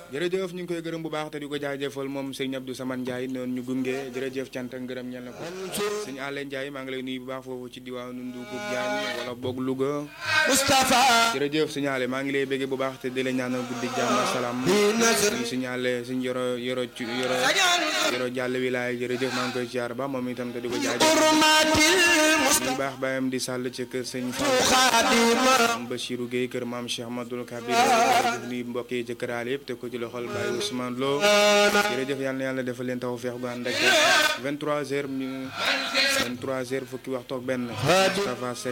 jërëjëf ñu ngi koy gërëm bu baax te di ko jaajëfal moom sëñ Abdou Samane Ndiaye noonu ñu gunge jërëjëf cant ak ngërëm ñel na ko sëñ Alain Ndiaye maa ngi lay nuyu bu baax foofu ci diwaanu Ndougoub Diagne wala boog Louga Moustapha jërëjëf sëñ Alain maa ngi lay bégge bu baax te di la ñaanal guddi jàmm ak salaam sëñ Alain sëñ yoro jàll wilaay jërëjëf maa ngi koy ziar ba moom itam te di ko jaajëfal ñu baax bàyyam di sàll ci kër sëñ Fall Bachirou Gueye kër maam Cheikh Madoul Kabir nuyu mbokk yi ci këraal yëpp te ko ci loxol Baye Ousmane Lo jërëjëf yal na yàlla defal leen taw feex gu ànd ak 23h fukki waxtu ak benn Moustapha Seck